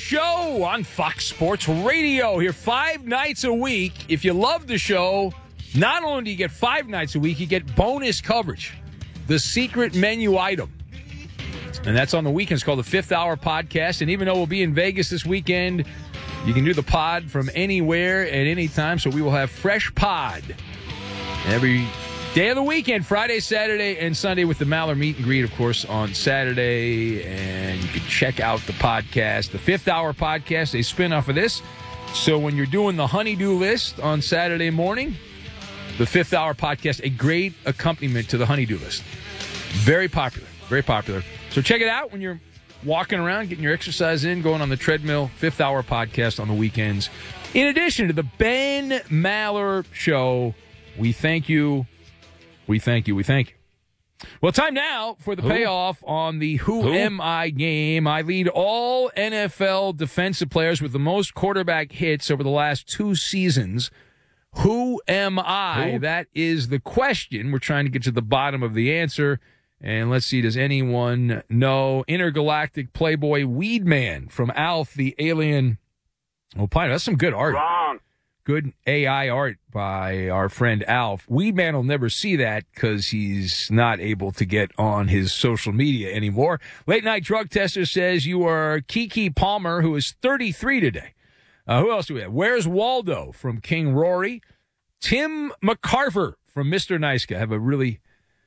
show on Fox Sports Radio here 5 nights a week. If you love the show, not only do you get 5 nights a week, you get bonus coverage, the secret menu item. And that's on the weekends, called the Fifth Hour Podcast. And even though we'll be in Vegas this weekend, you can do the pod from anywhere at any time. So we will have fresh pod every day of the weekend, Friday, Saturday, and Sunday, with the Maller Meet and Greet, of course, on Saturday. And you can check out the podcast, the Fifth Hour Podcast, a spinoff of this. So when you're doing the honey-do list on Saturday morning, the Fifth Hour Podcast, a great accompaniment to the honey-do list. Very popular, very popular. So check it out when you're walking around, getting your exercise in, going on the treadmill. Fifth Hour Podcast on the weekends. In addition to the Ben Maller Show, we thank you. We thank you. We thank you. Well, time now for the payoff on the Who Am I game. I lead all NFL defensive players with the most quarterback hits over the last 2 seasons. Who am I? Who? That is the question. We're trying to get to the bottom of the answer. And let's see, does anyone know? Intergalactic Playboy Weedman from Alf, the Alien. Oh, Pine, that's some good art. Wrong. Good AI art by our friend Alf. Weedman will never see that because he's not able to get on his social media anymore. Late Night Drug Tester says you are Keke Palmer, who is 33 today. Who else do we have? Where's Waldo from King Rory? Tim McCarver from Mr. Nice Guy. I have a really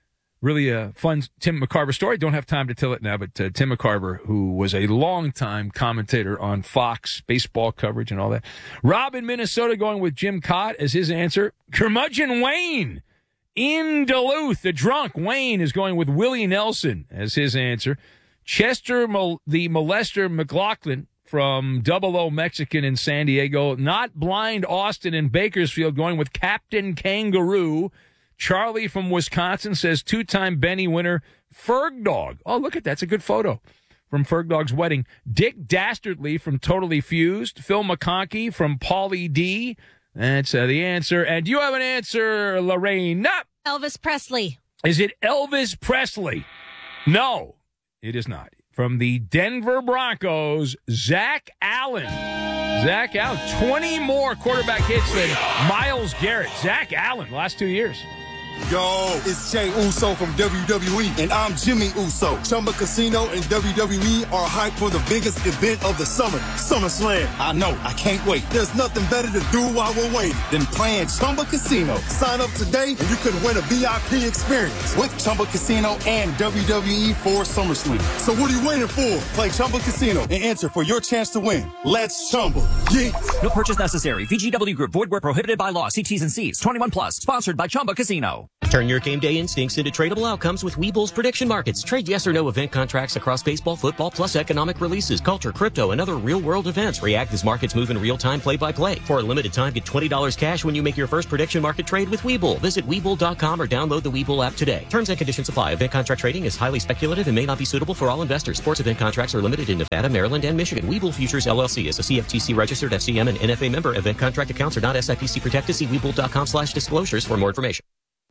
fun Tim McCarver story. Don't have time to tell it now, but Tim McCarver, who was a longtime commentator on Fox baseball coverage and all that. Rob in Minnesota going with Jim Cott as his answer. Curmudgeon Wayne in Duluth. The drunk Wayne is going with Willie Nelson as his answer. Chester the molester McLaughlin from Double O Mexican in San Diego. Not blind Austin in Bakersfield going with Captain Kangaroo. Charlie from Wisconsin says 2-time Benny winner Ferg Dog. Oh, look at that. That's a good photo from Ferg Dog's wedding. Dick Dastardly from Totally Fused. Phil McConkey from Paulie D. That's the answer. And do you have an answer, Lorraine? No. Elvis Presley. Is it Elvis Presley? No, it is not. From the Denver Broncos, Zach Allen. Zach Allen, 20 more quarterback hits than Myles Garrett. Zach Allen, last 2 years. Yo, it's Jay Uso from WWE, and I'm Jimmy Uso. Chumba Casino and WWE are hyped for the biggest event of the summer, SummerSlam. I know, I can't wait. There's nothing better to do while we're waiting than playing Chumba Casino. Sign up today, and you could win a VIP experience with Chumba Casino and WWE for SummerSlam. So what are you waiting for? Play Chumba Casino and enter for your chance to win. Let's Chumba. Yeah. No purchase necessary. VGW Group. Void where prohibited by law. See T's and C's. 21 plus. Sponsored by Chumba Casino. Turn your game day instincts into tradable outcomes with Webull's prediction markets. Trade yes or no event contracts across baseball, football, plus economic releases, culture, crypto, and other real-world events. React as markets move in real time, play-by-play. For a limited time, get $20 cash when you make your first prediction market trade with Webull. Visit Webull.com or download the Webull app today. Terms and conditions apply. Event contract trading is highly speculative and may not be suitable for all investors. Sports event contracts are limited in Nevada, Maryland, and Michigan. Webull Futures LLC is a CFTC registered FCM and NFA member. Event contract accounts are not SIPC protected. See Webull.com/disclosures for more information.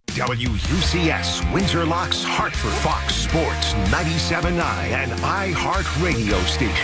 WUCS, Windsor Locks, Hartford, Fox Sports 97.9 and iHeartRadio station.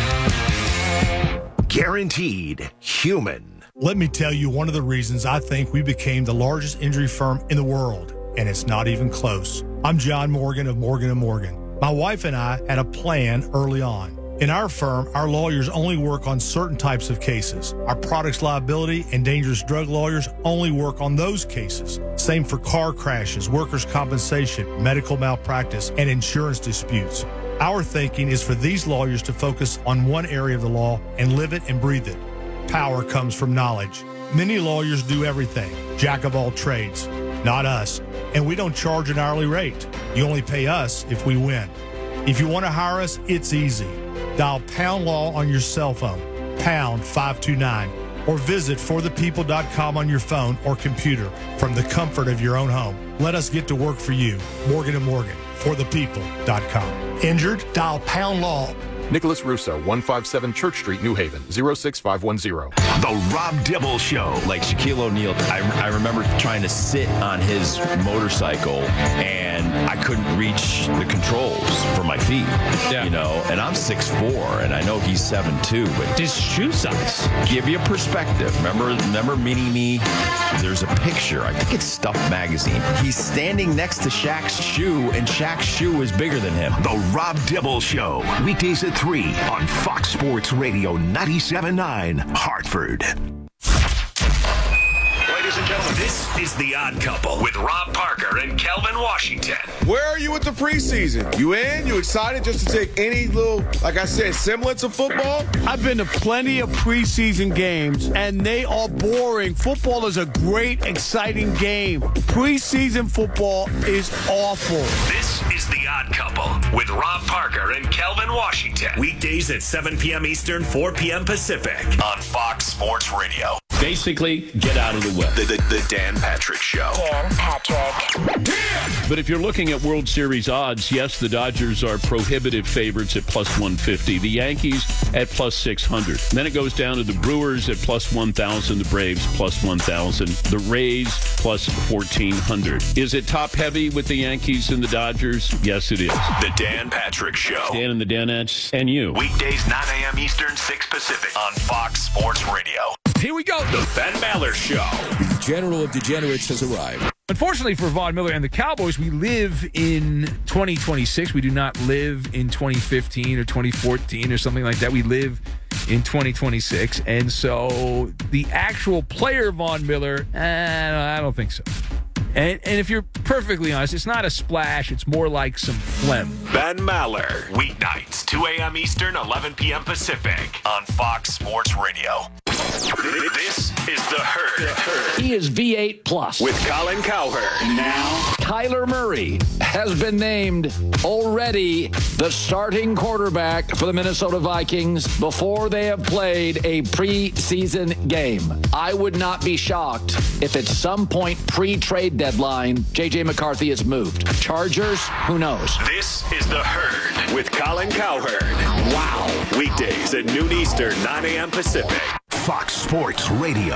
Guaranteed human. Let me tell you one of the reasons I think we became the largest injury firm in the world, and it's not even close. I'm John Morgan of Morgan & Morgan. My wife and I had a plan early on. In our firm, our lawyers only work on certain types of cases. Our products liability and dangerous drug lawyers only work on those cases. Same for car crashes, workers' compensation, medical malpractice, and insurance disputes. Our thinking is for these lawyers to focus on one area of the law and live it and breathe it. Power comes from knowledge. Many lawyers do everything, jack of all trades. Not us. And we don't charge an hourly rate. You only pay us if we win. If you want to hire us, it's easy. Dial Pound Law on your cell phone, pound 529, or visit forthepeople.com on your phone or computer from the comfort of your own home. Let us get to work for you. Morgan & Morgan, forthepeople.com. Injured? Dial Pound Law Nicholas Russo, 157 Church Street, New Haven, 06510. The Rob Dibble Show. Like Shaquille O'Neal, I remember trying to sit on his motorcycle and I couldn't reach the controls for my feet. Yeah. You know, and I'm 6'4", and I know he's 7'2", but His shoe size. give you a perspective. Remember Mini-Me? There's a picture. I think it's Stuff Magazine. He's standing next to Shaq's shoe, and Shaq's shoe is bigger than him. The Rob Dibble Show. Weekdays at 3 on Fox Sports Radio 97.9 Hartford. Ladies and gentlemen, this is The Odd Couple with Rob Parker and Kelvin Washington. Where are you with the preseason? You in? You excited just to take any little, like I said, semblance of football? I've been to plenty of preseason games, and they are boring. Football is a great, exciting game. Preseason football is awful. This is The Odd Couple with Rob Parker and Kelvin Washington. Weekdays at 7 p.m. Eastern, 4 p.m. Pacific on Fox Sports Radio. Basically, get out of the way. The Dan Patrick Show. Dan Patrick. But if you're looking at World Series odds, yes, the Dodgers are prohibitive favorites at plus 150. The Yankees at plus 600. Then it goes down to the Brewers at plus 1,000. The Braves plus 1,000. The Rays plus 1,400. Is it top heavy with the Yankees and the Dodgers? Yes, it is. The Dan Patrick Show. Dan and the Danettes and you. Weekdays 9 a.m. Eastern, 6 Pacific on Fox Sports Radio. Here we go. The Ben Maller Show. The General of Degenerates has arrived. Unfortunately for Von Miller and the Cowboys, we live in 2026. We do not live in 2015 or 2014 or something like that. We live in 2026. And so the actual player Von Miller, I don't think so. And if you're perfectly honest, it's not a splash. It's more like some phlegm. Ben Maller. Weeknights, 2 a.m. Eastern, 11 p.m. Pacific on Fox Sports Radio. This is The Herd. He is V8 Plus. With Colin Cowherd. Now, Kyler Murray has been named already the starting quarterback for the Minnesota Vikings before they have played a preseason game. I would not be shocked if at some point pre-trade deadline, J.J. McCarthy is moved. Chargers, who knows? This is The Herd with Colin Cowherd. Wow. Weekdays at noon Eastern, 9 a.m. Pacific. Fox Sports Radio,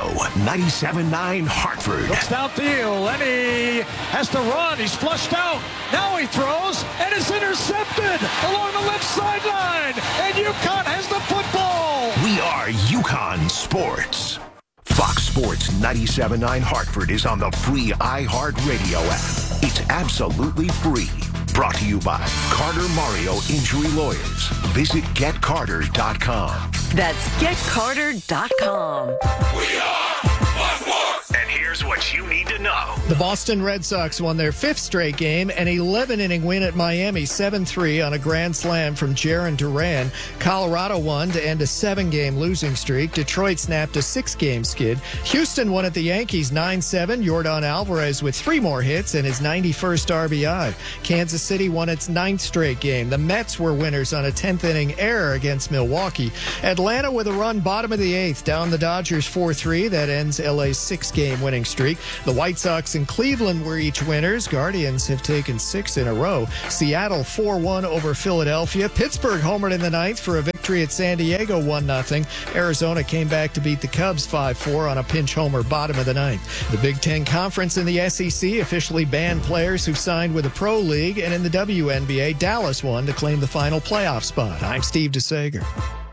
97.9 Hartford. Looks downfield. Lenny has to run. He's flushed out. Now he throws, and it's intercepted along the left sideline. And UConn has the football. We are UConn Sports. Fox Sports 97.9 Hartford is on the free iHeartRadio app. It's absolutely free. Brought to you by Carter Mario Injury Lawyers. Visit GetCarter.com. That's GetCarter.com. We are Sports. And here's what you need to know. The Boston Red Sox won their fifth straight game, an 11-inning win at Miami, 7-3 on a grand slam from Jarren Duran. Colorado won to end a 7-game losing streak. Detroit snapped a 6-game skid. Houston won at the Yankees 9-7. Yordan Alvarez with 3 more hits and his 91st RBI. Kansas City won its 9th straight game. The Mets were winners on a 10th-inning error against Milwaukee. Atlanta with a run bottom of the 8th, down the Dodgers 4-3. That ends LA's 6-game winning streak. The White Sox and Cleveland were each winners. Guardians have taken 6 in a row. Seattle 4-1 over Philadelphia. Pittsburgh homered in the 9th for a victory at San Diego 1-0. Arizona came back to beat the Cubs 5-4 on a pinch homer bottom of the 9th. The Big Ten Conference in the SEC officially banned players who signed with the Pro League, and in the WNBA, Dallas won to claim the final playoff spot. I'm Steve DeSager.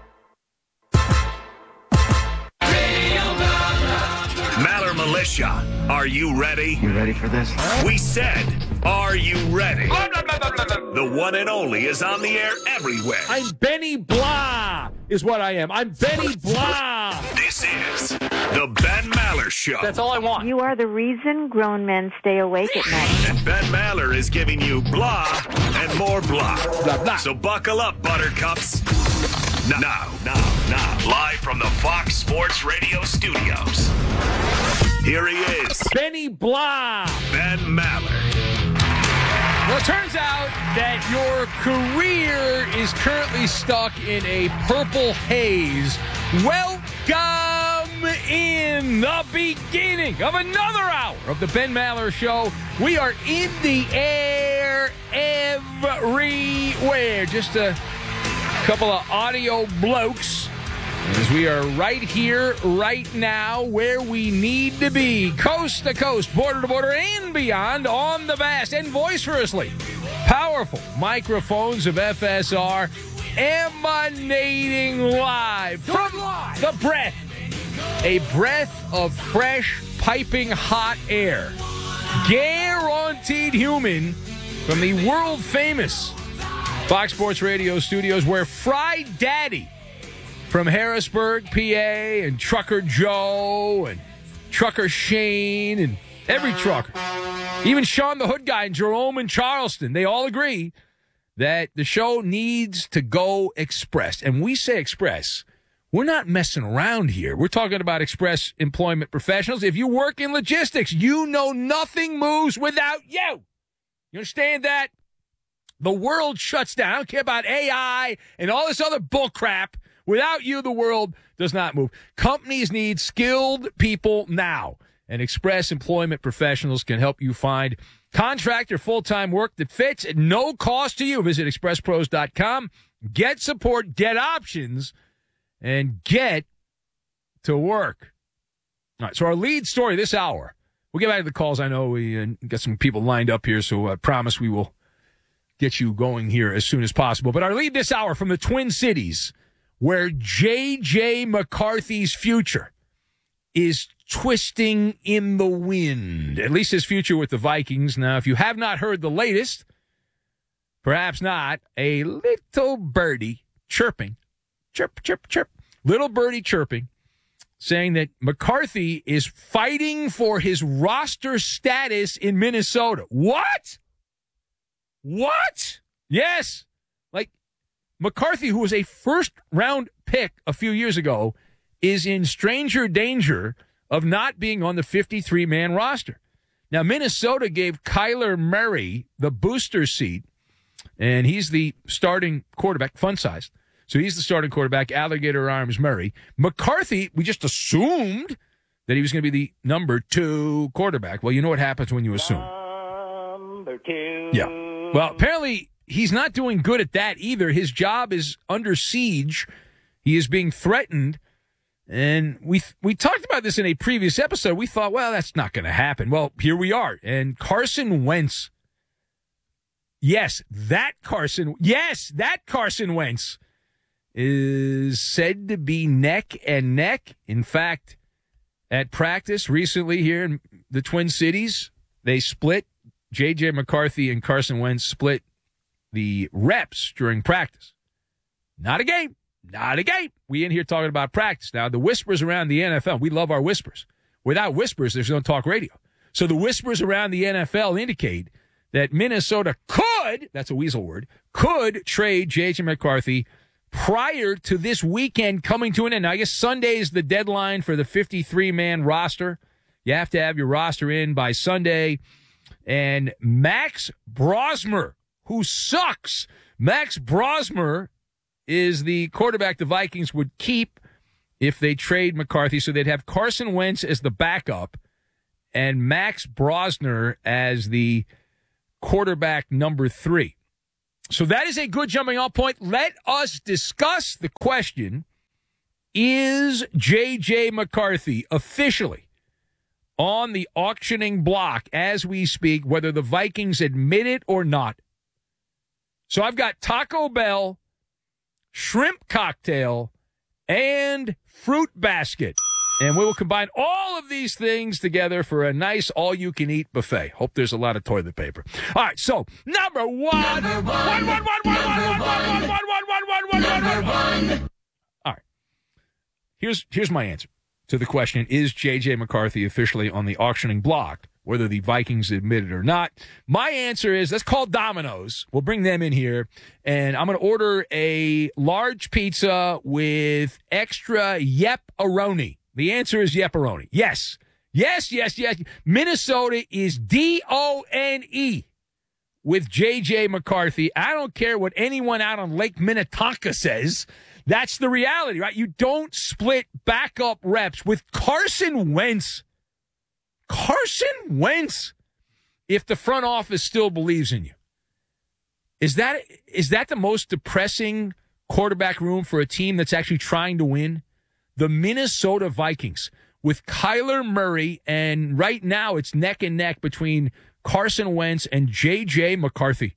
Maller Militia, are you ready? You ready for this? We said, are you ready? The one and only is on the air everywhere. I'm Benny Blah, is what I am. I'm Benny Blah. This is the Ben Maller Show. That's all I want. You are the reason grown men stay awake at night. And Ben Maller is giving you blah and more blah. Blah, blah. So buckle up, buttercups. Now, live from the Fox Sports Radio studios. Here he is. Benny Blah. Ben Maller. Well, it turns out that your career is currently stuck in a purple haze. Welcome in the beginning of another hour of the Ben Maller Show. We are in the air everywhere. Just a couple of audio blokes as we are right here, right now, where we need to be. Coast to coast, border to border, and beyond on the vast and vociferously powerful microphones of FSR, emanating live from the breath. A breath of fresh, piping hot air. Guaranteed human from the world-famous Fox Sports Radio studios, where Fry Daddy from Harrisburg, PA, and Trucker Joe, and Trucker Shane, and every trucker, even Sean the Hood Guy and Jerome and Charleston, they all agree that the show needs to go express. And we say express, we're not messing around here. We're talking about express employment professionals. If you work in logistics, you know nothing moves without you. You understand that? The world shuts down. I don't care about AI and all this other bull crap. Without you, the world does not move. Companies need skilled people now. And Express Employment Professionals can help you find contract or full-time work that fits at no cost to you. Visit expresspros.com. Get support, get options, and get to work. All right, so our lead story this hour. We'll get back to the calls. I know we got some people lined up here, so I promise we will get you going here as soon as possible. But our lead this hour from the Twin Cities, where J.J. McCarthy's future is twisting in the wind, at least his future with the Vikings. Now, if you have not heard the latest, perhaps not, a little birdie chirping, chirp, chirp, chirp, little birdie chirping, saying that McCarthy is fighting for his roster status in Minnesota. What? What? Yes. Like, McCarthy, who was a first-round pick a few years ago, is in stranger danger of not being on the 53-man roster. Now, Minnesota gave Kyler Murray the booster seat, and he's the starting quarterback, fun-sized. So he's the starting quarterback, alligator arms Murray. McCarthy, we just assumed that he was going to be the number 2 quarterback. Well, you know what happens when you assume. Number 2. Yeah. Well, apparently he's not doing good at that either. His job is under siege. He is being threatened. And we talked about this in a previous episode. We thought, well, that's not going to happen. Well, here we are. And Carson Wentz, that Carson Wentz is said to be neck and neck. In fact, at practice recently here in the Twin Cities, they split. J.J. McCarthy and Carson Wentz split the reps during practice. Not a game. Not a game. We in here talking about practice. Now, the whispers around the NFL, we love our whispers. Without whispers, there's no talk radio. So the whispers around the NFL indicate that Minnesota could, that's a weasel word, could trade J.J. McCarthy prior to this weekend coming to an end. Now, I guess Sunday is the deadline for the 53-man roster. You have to have your roster in by Sunday. And Max Brosmer, who sucks, Max Brosmer is the quarterback the Vikings would keep if they trade McCarthy. So they'd have Carson Wentz as the backup and Max Brosmer as the quarterback number 3. So that is a good jumping off point. Let us discuss the question, is J.J. McCarthy officially on the auctioning block as we speak, whether the Vikings admit it or not? So I've got Taco Bell, shrimp cocktail, and fruit basket. And we will combine all of these things together for a nice all-you-can-eat buffet. Hope there's a lot of toilet paper. All right, so number one. All right. Here's my answer to the question, is J.J. McCarthy officially on the auctioning block, whether the Vikings admit it or not? My answer is, let's call Domino's. We'll bring them in here, and I'm going to order a large pizza with extra yep-a-roni. The answer is yep-a-roni. Yes. Yes. Minnesota is D-O-N-E with J.J. McCarthy. I don't care what anyone out on Lake Minnetonka says. That's the reality, right? You don't split backup reps with Carson Wentz. Carson Wentz, if the front office still believes in you. Is that the most depressing quarterback room for a team that's actually trying to win? The Minnesota Vikings with Kyler Murray, and right now it's neck and neck between Carson Wentz and J.J. McCarthy.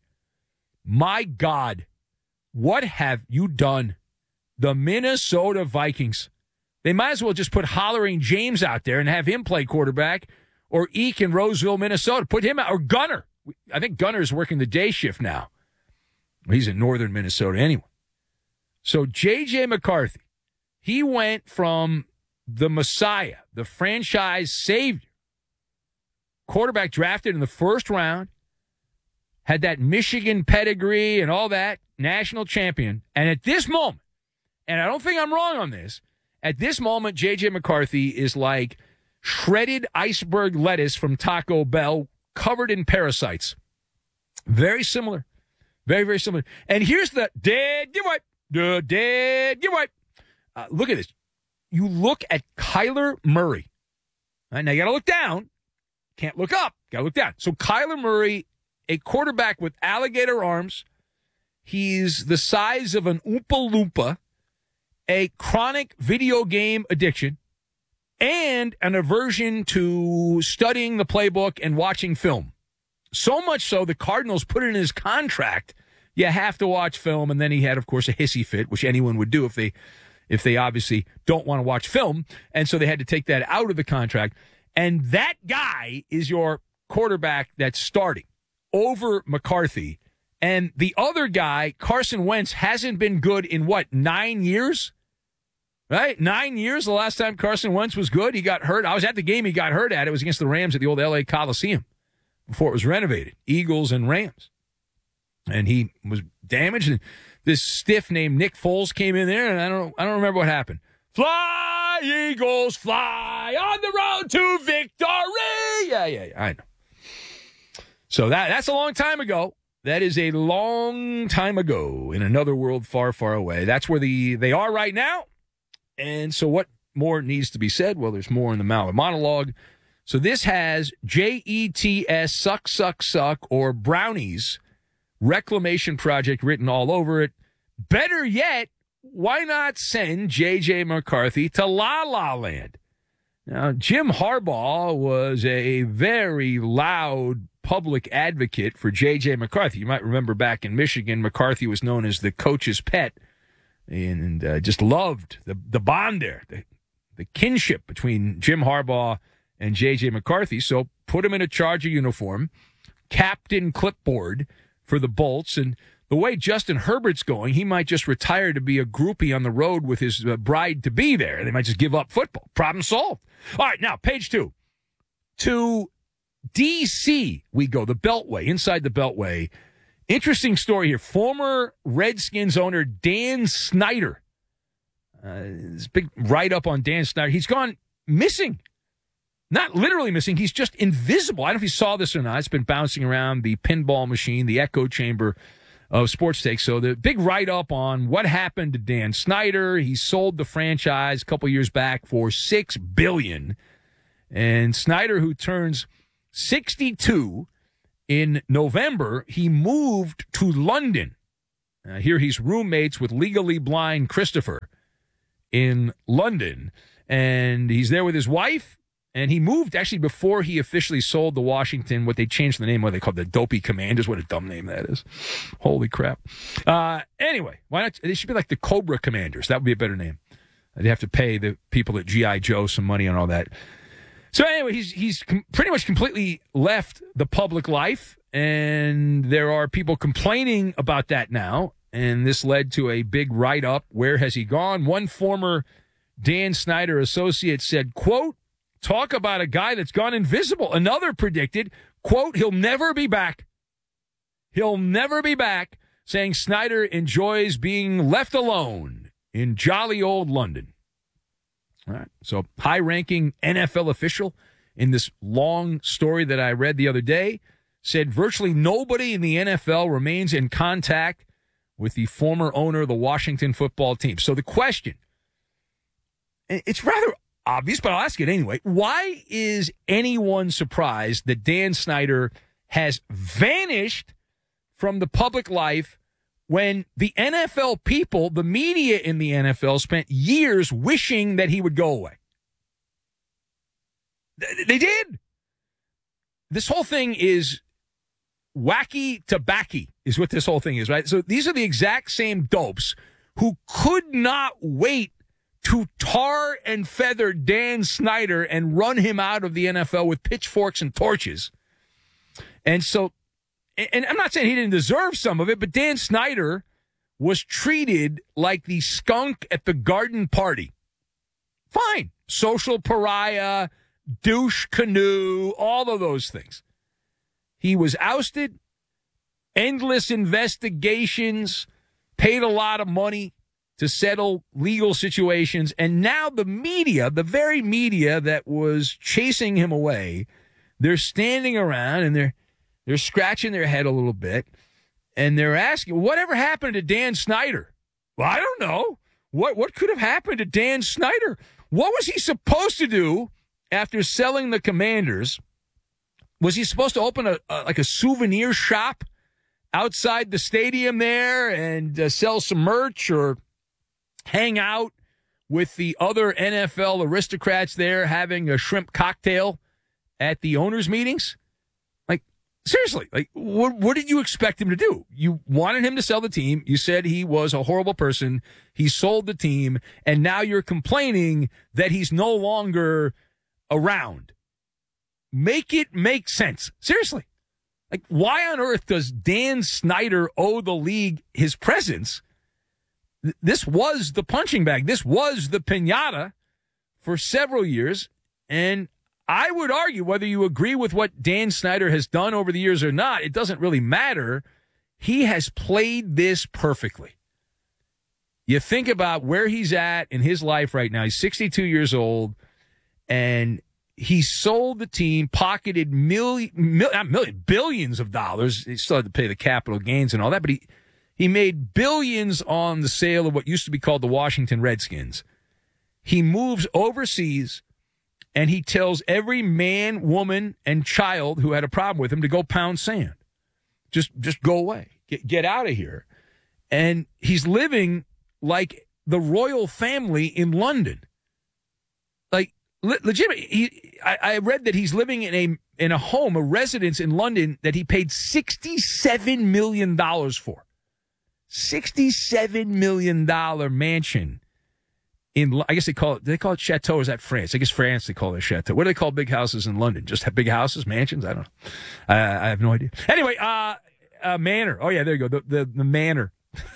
My God, what have you done? The Minnesota Vikings. They might as well just put Hollering James out there and have him play quarterback, or Eek in Roseville, Minnesota. Put him out, or Gunner. I think Gunner's working the day shift now. He's in northern Minnesota anyway. So J.J. McCarthy, he went from the Messiah, the franchise savior, quarterback drafted in the first round, had that Michigan pedigree and all that, national champion. And at this moment, and I don't think I'm wrong on this, at this moment, J.J. McCarthy is like shredded iceberg lettuce from Taco Bell covered in parasites. Very similar. Very, very similar. And here's the dead give wipe. The dead give wipe. Look at this. You look at Kyler Murray. All right, now you got to look down. Can't look up. Got to look down. So Kyler Murray, a quarterback with alligator arms. He's the size of an Oompa Loompa, a chronic video game addiction, and an aversion to studying the playbook and watching film. So much so, the Cardinals put it in his contract, you have to watch film, and then he had, of course, a hissy fit, which anyone would do if they obviously don't want to watch film, and so they had to take that out of the contract. And that guy is your quarterback that's starting over McCarthy. And the other guy, Carson Wentz, hasn't been good in, 9 years? Right? 9 years, the last time Carson Wentz was good. He got hurt. I was at the game he got hurt at. It was against the Rams at the old L.A. Coliseum before it was renovated. Eagles and Rams. And he was damaged. And this stiff named Nick Foles came in there, and I don't remember what happened. Fly, Eagles, fly on the road to victory. Yeah, I know. So that's a long time ago. That is a long time ago in another world far, far away. That's where they are right now. And so what more needs to be said? Well, there's more in the Maller monologue. So this has JETS, suck, suck, suck, or Brownies reclamation project written all over it. Better yet, why not send J.J. McCarthy to La La Land? Now, Jim Harbaugh was a very loud public advocate for J.J. McCarthy. You might remember back in Michigan, McCarthy was known as the coach's pet and just loved the bond there, the kinship between Jim Harbaugh and J.J. McCarthy. So put him in a Charger uniform, captain clipboard for the Bolts, and the way Justin Herbert's going, he might just retire to be a groupie on the road with his bride-to-be there. They might just give up football. Problem solved. All right, now, page 2. To D.C. we go, the Beltway, inside the Beltway. Interesting story here. Former Redskins owner Dan Snyder. This big write-up on Dan Snyder. He's gone missing. Not literally missing. He's just invisible. I don't know if you saw this or not. It's been bouncing around the pinball machine, the echo chamber of Sports Take. So the big write-up on what happened to Dan Snyder. He sold the franchise a couple years back for $6 billion. And Snyder, who turns 62 in November, he moved to London. Here he's roommates with Legally Blind Christopher in London. And he's there with his wife. And he moved actually before he officially sold the Washington, what they changed the name, what they called the Dopey Commanders. What a dumb name that is. Holy crap. Anyway, why not? They should be like the Cobra Commanders. That would be a better name. They'd have to pay the people at G.I. Joe some money on all that. So anyway, he's pretty much completely left the public life, and there are people complaining about that now, and this led to a big write-up. Where has he gone? One former Dan Snyder associate said, quote, talk about a guy that's gone invisible. Another predicted, quote, he'll never be back. He'll never be back, saying Snyder enjoys being left alone in jolly old London. All right. So high-ranking NFL official in this long story that I read the other day said virtually nobody in the NFL remains in contact with the former owner of the Washington football team. So the question, it's rather obvious, but I'll ask it anyway. Why is anyone surprised that Dan Snyder has vanished from the public life when the NFL people, the media in the NFL, spent years wishing that he would go away. They did. This whole thing is wacky tobacco is what this whole thing is, right? So these are the exact same dopes who could not wait to tar and feather Dan Snyder and run him out of the NFL with pitchforks and torches. And so, and I'm not saying he didn't deserve some of it, but Dan Snyder was treated like the skunk at the garden party. Fine. Social pariah, douche canoe, all of those things. He was ousted, endless investigations, paid a lot of money to settle legal situations, and now the media, the very media that was chasing him away, they're standing around and they're scratching their head a little bit, and they're asking, whatever happened to Dan Snyder? Well, I don't know. What could have happened to Dan Snyder? What was he supposed to do after selling the Commanders? Was he supposed to open a souvenir shop outside the stadium there and sell some merch, or hang out with the other NFL aristocrats there having a shrimp cocktail at the owners' meetings? Like, seriously, like, what did you expect him to do? You wanted him to sell the team. You said he was a horrible person. He sold the team, and now you're complaining that he's no longer around. Make it make sense. Seriously. Like, why on earth does Dan Snyder owe the league his presence? This was the punching bag. This was the piñata for several years. And I would argue, whether you agree with what Dan Snyder has done over the years or not, it doesn't really matter. He has played this perfectly. You think about where he's at in his life right now. He's 62 years old, and he sold the team, pocketed billions of dollars. He still had to pay the capital gains and all that, but he made billions on the sale of what used to be called the Washington Redskins. He moves overseas, and he tells every man, woman, and child who had a problem with him to go pound sand. Just go away. Get out of here. And he's living like the royal family in London. Like, legitimately, I read that he's living in a home, a residence in London that he paid $67 million for. $67 million mansion in, I guess they call it chateau. Or is that France? I guess France, they call it a chateau. What do they call big houses in London? Just have big houses, mansions? I don't know. I have no idea. Anyway, manor. Oh yeah, there you go. The manor.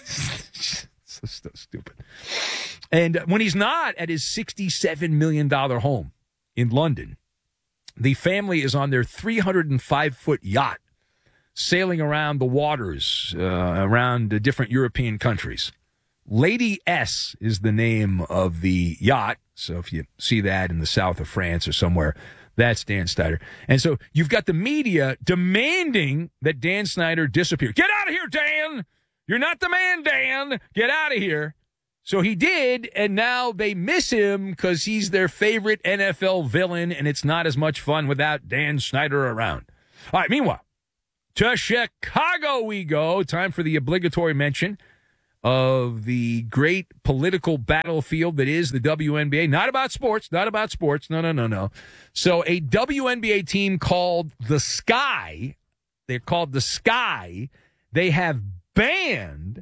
So stupid. And when he's not at his $67 million home in London, the family is on their 305-foot yacht sailing around the waters, around the different European countries. Lady S is the name of the yacht. So if you see that in the south of France or somewhere, that's Dan Snyder. And so you've got the media demanding that Dan Snyder disappear. Get out of here, Dan! You're not the man, Dan! Get out of here. So he did, and now they miss him because he's their favorite NFL villain, and it's not as much fun without Dan Snyder around. All right, meanwhile, to Chicago we go. Time for the obligatory mention of the great political battlefield that is the WNBA. Not about sports. No. So a WNBA team called the Sky, they're called the Sky, they have banned,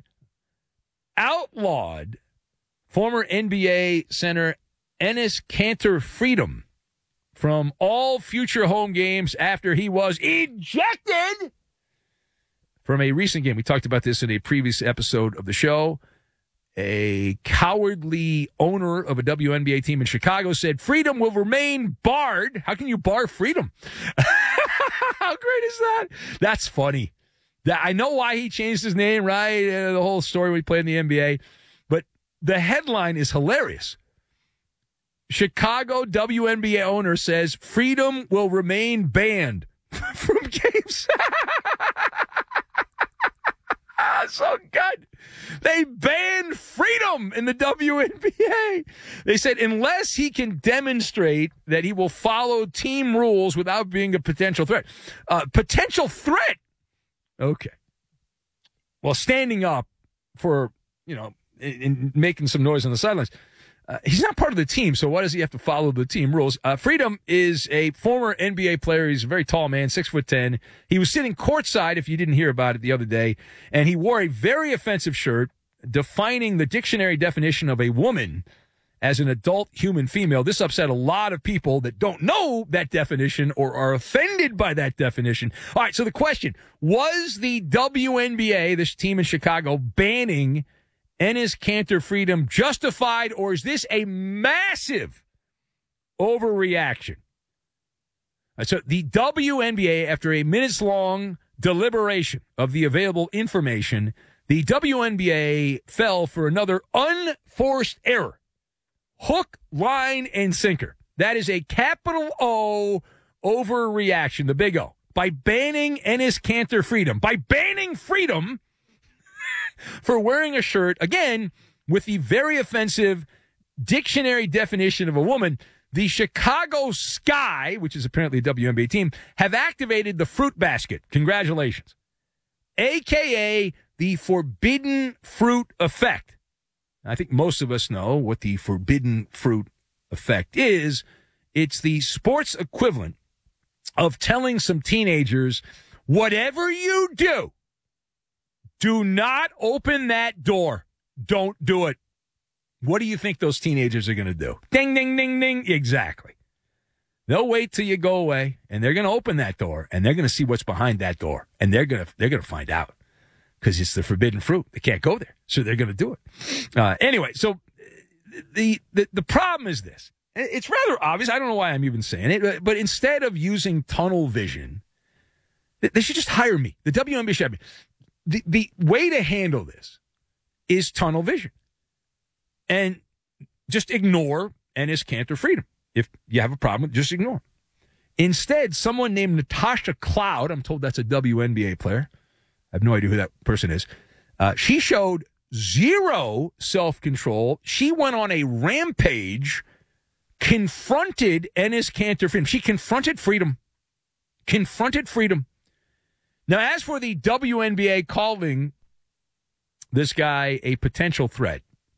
outlawed, former NBA center Enes Kanter Freedom from all future home games after he was ejected from a recent game. We talked about this in a previous episode of the show. A cowardly owner of a WNBA team in Chicago said Freedom will remain barred. How can you bar Freedom? How great is that? That's funny. I know why he changed his name, right? The whole story when he played in the NBA. But the headline is hilarious. Chicago WNBA owner says Freedom will remain banned from games. So good. They banned Freedom in the WNBA. They said unless he can demonstrate that he will follow team rules without being a potential threat. Potential threat? Okay. Well, standing up for, in making some noise on the sidelines. He's not part of the team, so why does he have to follow the team rules? Freedom is a former NBA player. He's a very tall man, 6'10". He was sitting courtside, if you didn't hear about it the other day, and he wore a very offensive shirt defining the dictionary definition of a woman as an adult human female. This upset a lot of people that don't know that definition or are offended by that definition. All right, so the question, was the WNBA, this team in Chicago, banning Enes Kanter Freedom justified, or is this a massive overreaction? So the WNBA, after a minutes-long deliberation of the available information, the WNBA fell for another unforced error. Hook, line, and sinker. That is a capital O overreaction, the big O. By banning Enes Kanter Freedom. By banning Freedom for wearing a shirt, again, with the very offensive dictionary definition of a woman, the Chicago Sky, which is apparently a WNBA team, have activated the fruit basket. Congratulations. AKA the forbidden fruit effect. I think most of us know what the forbidden fruit effect is. It's the sports equivalent of telling some teenagers, whatever you do, do not open that door. Don't do it. What do you think those teenagers are going to do? Ding, ding, ding, ding. Exactly. They'll wait till you go away, and they're going to open that door, and they're going to see what's behind that door, and they're going to find out because it's the forbidden fruit. They can't go there, so they're going to do it. Anyway, so the problem is this. It's rather obvious. I don't know why I'm even saying it, but instead of using tunnel vision, they should just hire me. The WNBA should hire me. The way to handle this is tunnel vision. And just ignore Enes Kanter Freedom. If you have a problem, just ignore. Instead, someone named Natasha Cloud, I'm told that's a WNBA player. I have no idea who that person is. She showed zero self-control. She went on a rampage, confronted Enes Kanter Freedom. She confronted Freedom. Confronted Freedom. Now, as for the WNBA calling this guy a potential threat,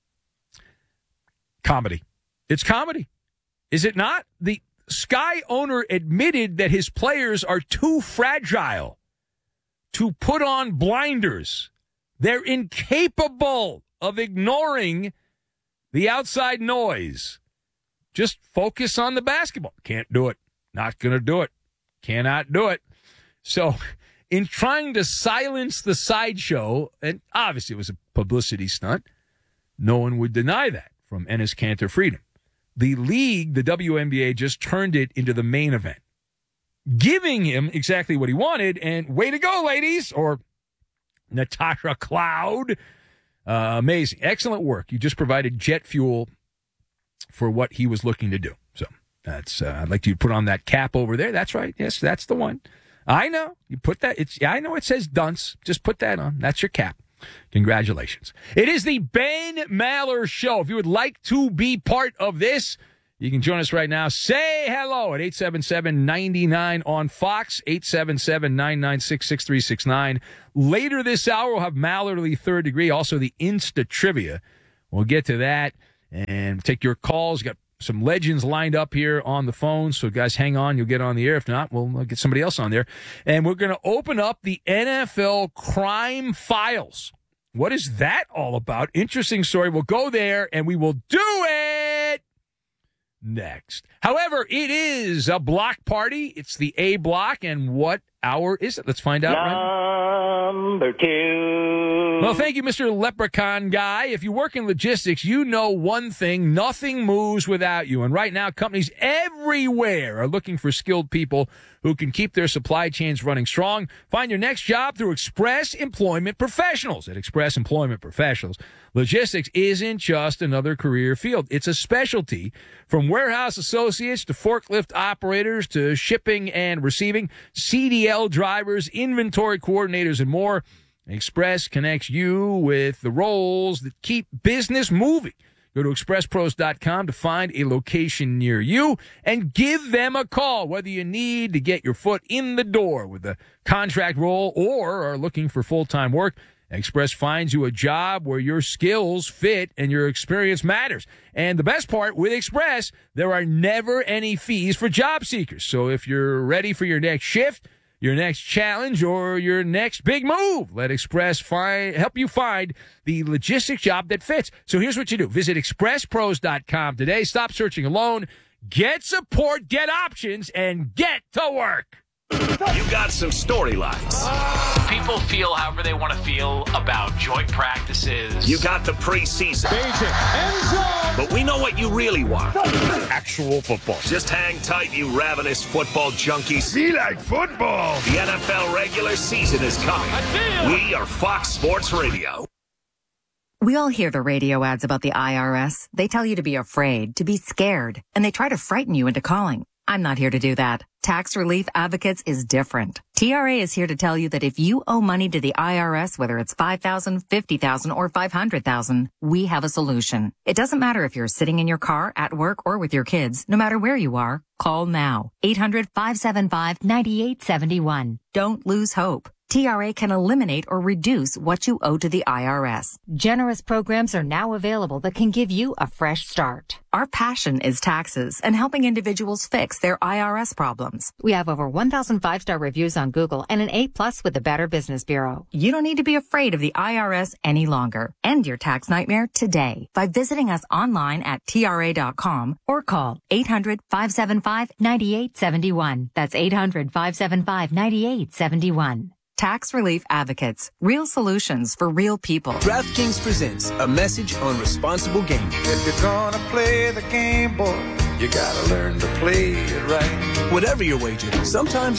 comedy. It's comedy. Is it not? The Sky owner admitted that his players are too fragile to put on blinders. They're incapable of ignoring the outside noise. Just focus on the basketball. Can't do it. Not going to do it. Cannot do it. So, in trying to silence the sideshow, and obviously it was a publicity stunt, no one would deny that from Enes Kanter Freedom. The league, the WNBA, just turned it into the main event, giving him exactly what he wanted, and way to go, ladies, or Natasha Cloud. Amazing. Excellent work. You just provided jet fuel for what he was looking to do. So that's I'd like you to put on that cap over there. That's right. Yes, that's the one. I know. You put that. I know it says dunce. Just put that on. That's your cap. Congratulations. It is the Ben Maller Show. If you would like to be part of this, you can join us right now. Say hello at 877-99 on Fox, 877-996-6369. Later this hour, we'll have Mallerly Third Degree, also the Insta Trivia. We'll get to that and take your calls. Got some legends lined up here on the phone, so guys, hang on. You'll get on the air. If not, we'll get somebody else on there. And we're going to open up the NFL crime files. What is that all about? Interesting story. We'll go there, and we will do it next. However, it is a block party. It's the A block, and what hour is it? Let's find out. Number 2. Well, thank you, Mr. Leprechaun Guy. If you work in logistics, you know one thing: nothing moves without you. And right now, companies everywhere are looking for skilled people who can keep their supply chains running strong. Find your next job through Express Employment Professionals. At Express Employment Professionals, logistics isn't just another career field. It's a specialty. From warehouse associates to forklift operators to shipping and receiving, CDL drivers, inventory coordinators, and more. Express connects you with the roles that keep business moving. Go to expresspros.com to find a location near you and give them a call, whether you need to get your foot in the door with a contract role or are looking for full-time work. Express finds you a job where your skills fit and your experience matters. And the best part, with Express, there are never any fees for job seekers. So if you're ready for your next shift, your next challenge, or your next big move, let Express help you find the logistics job that fits. So here's what you do. Visit expresspros.com today. Stop searching alone. Get support, get options, and get to work. You got some storylines. People feel however they want to feel about joint practices. You got the preseason. But we know what you really want. Actual football. Just hang tight, you ravenous football junkies. Be like football. The NFL regular season is coming. We are Fox Sports Radio. We all hear the radio ads about the IRS. They tell you to be afraid, to be scared, and they try to frighten you into calling. I'm not here to do that. Tax Relief Advocates is different. TRA is here to tell you that if you owe money to the IRS, whether it's $5,000, $50,000, or $500,000, we have a solution. It doesn't matter if you're sitting in your car, at work, or with your kids. No matter where you are, call now. 800-575-9871. Don't lose hope. TRA can eliminate or reduce what you owe to the IRS. Generous programs are now available that can give you a fresh start. Our passion is taxes and helping individuals fix their IRS problems. We have over 1,000 5-star reviews on Google and an A+ with the Better Business Bureau. You don't need to be afraid of the IRS any longer. End your tax nightmare today by visiting us online at TRA.com or call 800-575-9871. That's 800-575-9871. Tax Relief Advocates. Real solutions for real people. DraftKings presents a message on responsible gaming. If you're gonna play the game, boy, you gotta learn to play it right. Whatever your wager, sometimes